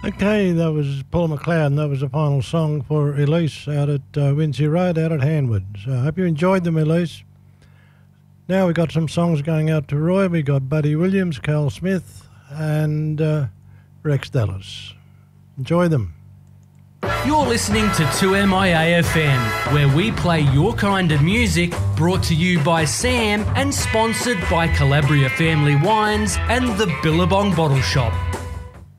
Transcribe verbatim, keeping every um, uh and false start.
Okay, that was Paul McLeod, and that was the final song for Elise out at uh, Windsor Road, out at Hanwood. So I hope you enjoyed them, Elise. Now we've got some songs going out to Roy. We've got Buddy Williams, Carl Smith, and uh, Rex Dallas. Enjoy them. You're listening to two M I A F M, where we play your kind of music, brought to you by Sam and sponsored by Calabria Family Wines and the Billabong Bottle Shop.